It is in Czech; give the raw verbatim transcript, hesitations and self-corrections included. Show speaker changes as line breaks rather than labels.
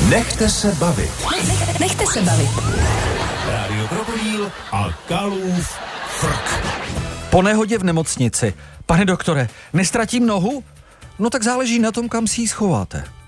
Nechte se bavit.
Nech, nechte se bavit.
Rádio Krokodýl a Kalův frk.
Po nehodě v nemocnici. Pane doktore, nestratím nohu? No tak záleží na tom, kam si ji schováte.